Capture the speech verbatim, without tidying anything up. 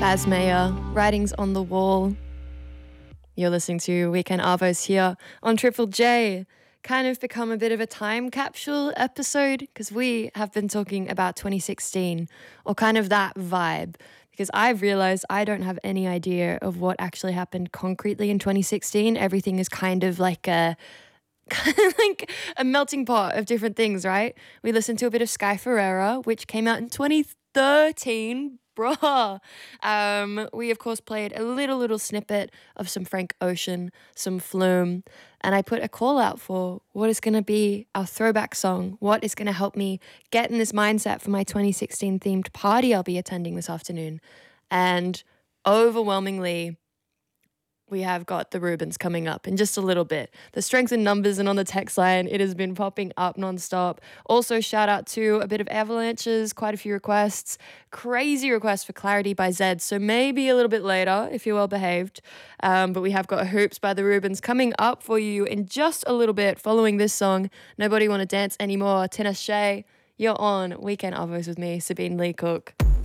Baz Mayer, Writings on the Wall. You're listening to Weekend Arvos here on Triple J. Kind of become a bit of a time capsule episode because we have been talking about twenty sixteen or kind of that vibe, because I've realized I don't have any idea of what actually happened concretely in twenty sixteen. Everything is kind of like a kind of like a melting pot of different things, right? We listened to a bit of Sky Ferreira, which came out in twenty thirteen. Bruh. Um, we, of course, played a little, little snippet of some Frank Ocean, some Flume, and I put a call out for what is going to be our throwback song, what is going to help me get in this mindset for my twenty sixteen themed party I'll be attending this afternoon. And overwhelmingly, we have got the Rubens coming up in just a little bit. The strength in numbers and on the text line, it has been popping up nonstop. Also, shout out to a bit of Avalanches, quite a few requests. Crazy request for Clarity by Zed, so maybe a little bit later if you're well behaved. Um, but we have got Hoops by the Rubens coming up for you in just a little bit following this song, Nobody Wanna Dance Anymore, Tinashe. You're on Weekend Arvos with me, Sabine Lee Cook.